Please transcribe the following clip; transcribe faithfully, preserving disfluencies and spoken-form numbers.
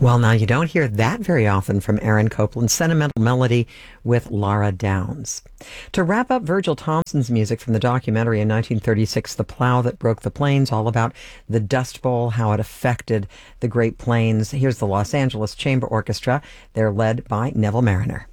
Well, now you don't hear that very often from Aaron Copland. Sentimental Melody with Lara Downs. To wrap up Virgil Thompson's music from the documentary in nineteen thirty-six, The Plow That Broke the Plains, all about the Dust Bowl, how it affected the Great Plains. Here's the Los Angeles Chamber Orchestra. They're led by Neville Mariner.